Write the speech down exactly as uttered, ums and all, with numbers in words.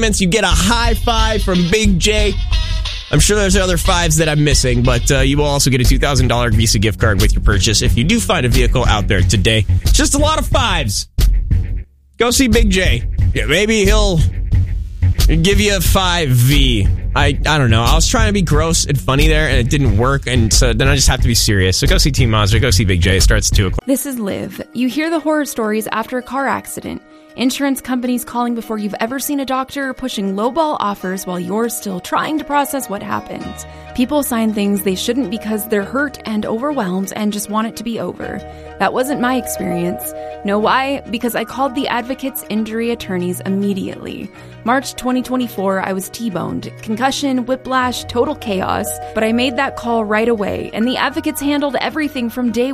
You get a high five from Big J. I'm sure there's other fives that I'm missing, but uh, you will also get a two thousand dollars Visa gift card with your purchase if you do find a vehicle out there today. It's just a lot of fives. Go see Big J. Yeah, maybe he'll give you a five V. I, I don't know. I was trying to be gross and funny there, and it didn't work, and so then I just have to be serious. So go see Team Monster. Go see Big J. It starts at two o'clock. This is Liv. You hear the horror stories after a car accident. Insurance companies calling before you've ever seen a doctor, pushing lowball offers while you're still trying to process what happened. People sign things they shouldn't because they're hurt and overwhelmed and just want it to be over. That wasn't my experience. Know why? Because I called the Advocates Injury Attorneys immediately. March twenty twenty-four, I was T-boned. Concussion, whiplash, total chaos. But I made that call right away, and the Advocates handled everything from day